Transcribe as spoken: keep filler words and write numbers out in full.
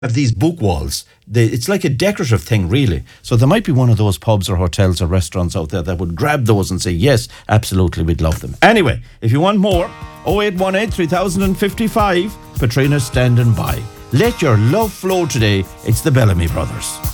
have these book walls. They, it's like a decorative thing, really. So there might be one of those pubs or hotels or restaurants out there that would grab those and say, yes, absolutely, we'd love them. Anyway, if you want more, oh eight one eight, three thousand fifty-five, Patrina's standing by. Let your love flow today. It's the Bellamy Brothers.